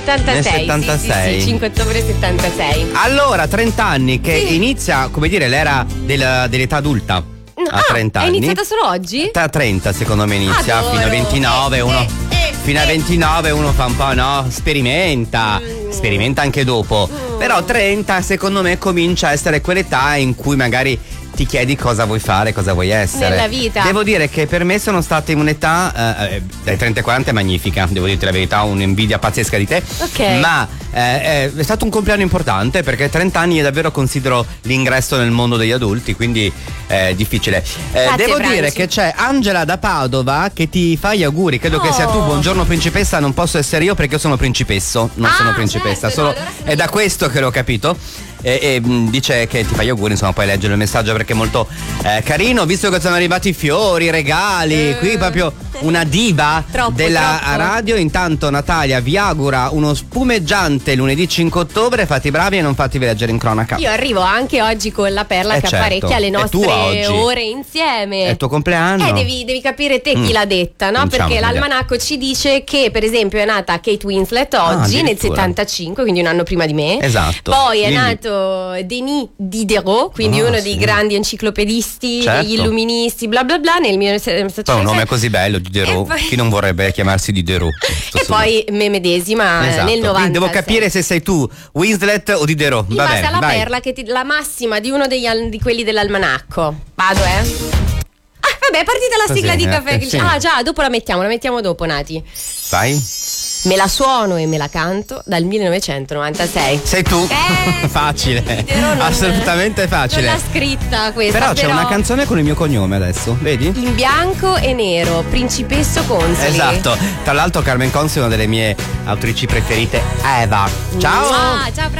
Nel 76. Sì, 5 ottobre 76. Allora, 30 anni che inizia, come dire, l'era dell'età adulta. A 30 anni. È iniziata solo oggi? A 30 secondo me inizia. Adoro. Fino a 29 fino a 29 uno fa un po', no? Sperimenta anche dopo. Però 30 secondo me comincia a essere quell'età in cui magari ti chiedi cosa vuoi fare, cosa vuoi essere nella vita. Devo dire che per me sono state un'età dai 30 ai 40 è magnifica, devo dirti la verità, un'invidia pazzesca di te. Ok. Ma è stato un compleanno importante perché 30 anni io davvero considero l'ingresso nel mondo degli adulti, quindi è difficile. Devo Franci. dire che c'è Angela da Padova che ti fa gli auguri, credo che sia tu. Buongiorno principessa, non posso essere io perché io sono principesso, non sono principessa, certo, solo no, allora sono è da io. questo che l'ho capito. E dice che ti fa gli auguri, insomma, poi leggere il messaggio perché è molto carino, visto che sono arrivati i fiori, i regali, qui proprio una diva della radio. Intanto Natalia vi augura uno spumeggiante lunedì 5 ottobre, fate i bravi e non fatevi leggere in cronaca. Io arrivo anche oggi con la Perla che certo. apparecchia le E tu nostre oggi? ore insieme. È il tuo compleanno? Devi capire te chi l'ha detta, no? Cominciamo, Perché vediamo. l'almanacco ci dice che per esempio è nata Kate Winslet oggi nel addirittura. 75, quindi un anno prima di me. Esatto. Poi è Quindi- nato Denis Diderot, quindi uno sì. dei grandi enciclopedisti, Certo. degli illuministi, bla bla bla, nel Poi 1936. un nome così bello, Diderot. E poi- Chi non vorrebbe chiamarsi Diderot? E poi me medesima Esatto. nel 90. Quindi devo capire se sei tu Winslet o Diderot. in Vabbè, base alla vai. Perla che la massima di uno di quelli dell'almanacco. Vado, vabbè, è partita la Così, sigla di caffè. sì. Ah, già, dopo la mettiamo dopo, Nati. Vai. Me la suono e me la canto dal 1996. Sei tu. Sì, Facile. Diderot non- Assolutamente facile. Non l'ha scritta questa. Però c'è una canzone con il mio cognome adesso, vedi? in bianco e nero, Principesso Consoli. Esatto. Tra l'altro Carmen Consoli è una delle mie autrici preferite. Eva. Ciao. Ciao.